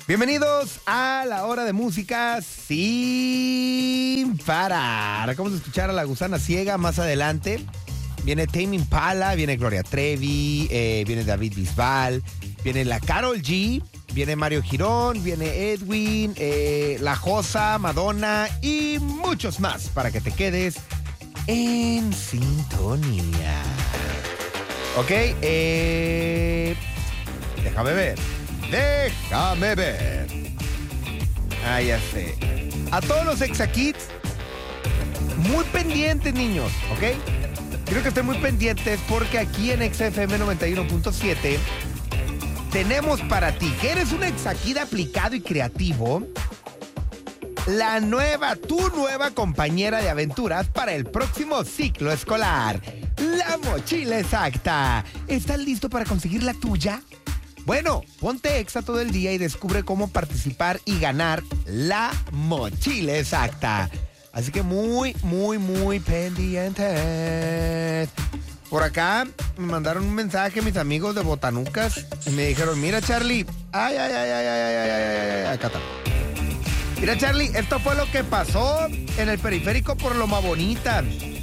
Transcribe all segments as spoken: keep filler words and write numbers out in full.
Bienvenidos a la hora de música sin parar. Acabamos de escuchar a La Gusana Ciega. Más adelante viene Tame Impala, viene Gloria Trevi, eh, viene David Bisbal, viene la Karol G, viene Mario Girón, viene Edwin, eh, La Josa, Madonna y muchos más para que te quedes en sintonía. Ok, eh, déjame ver. Déjame ver. Ah, ya sé. A todos los Exakids, muy pendientes, niños, ¿ok? Quiero que estén muy pendientes porque aquí en X F M noventa y uno punto siete tenemos para ti, que eres un Exakid aplicado y creativo, la nueva, tu nueva compañera de aventuras para el próximo ciclo escolar. La mochila exacta. ¿Estás listo para conseguir la tuya? Bueno, ponte Exa todo el día y descubre cómo participar y ganar la mochila exacta. Así que muy, muy, muy pendientes. Por acá me mandaron un mensaje mis amigos de Botanucas y me dijeron, mira Charlie, ay, ay, ay, ay, ay, ay, ay, ay, ay, acá está. Mira Charlie, esto fue lo que pasó en el periférico por Loma Bonita.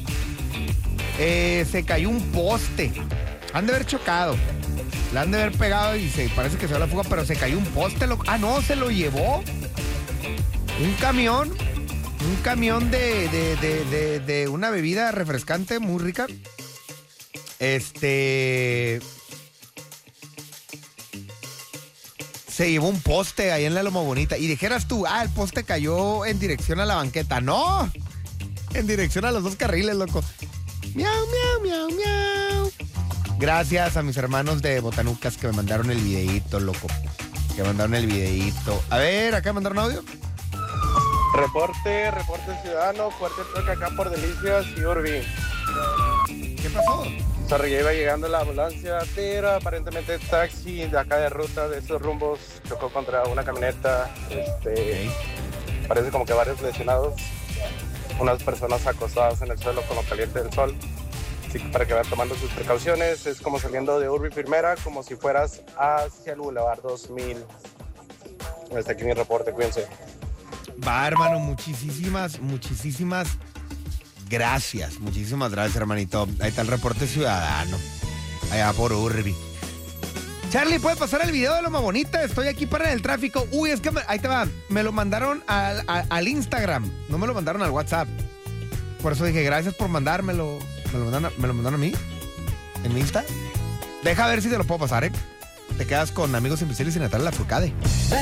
Eh, se cayó un poste. Han de haber chocado. La han de haber pegado y se parece que se dio la fuga, pero se cayó un poste. Lo, ah, no, se lo llevó un camión. Un camión de, de, de, de, de una bebida refrescante muy rica. Este... Se llevó un poste ahí en la Loma Bonita. Y dijeras tú, ah, el poste cayó en dirección a la banqueta. ¡No! En dirección a los dos carriles, loco. Miau, miau, miau, miau. Gracias a mis hermanos de Botanucas que me mandaron el videíto, loco. Que me mandaron el videíto. A ver, acá me mandaron audio. Reporte, reporte ciudadano, fuerte toque acá por Delicias y Urbi. ¿Qué pasó? Sorry, ya iba llegando la ambulancia, pero aparentemente taxi de acá de ruta, de esos rumbos, chocó contra una camioneta. Este, okay. Parece como que varios lesionados, unas personas acostadas en el suelo con lo caliente del sol. Así que para que vayan tomando sus precauciones, es como saliendo de Urbi Primera, como si fueras hacia el Boulevard dos mil. Hasta aquí mi reporte, cuídense. Va, hermano, muchísimas, muchísimas gracias. Muchísimas gracias, hermanito. Ahí está el reporte ciudadano. Allá por Urbi. Charlie, ¿puedes pasar el video de Loma Bonita? Estoy aquí para el tráfico. Uy, es que me, ahí te va. Me lo mandaron al, al, al Instagram. No me lo mandaron al WhatsApp. Por eso dije, gracias por mandármelo. ¿Me lo mandaron a, me lo mandaron a mí? ¿En mi Insta? Deja ver si te lo puedo pasar, ¿eh? Te quedas con Amigos Invisibles y Natalia Lafourcade.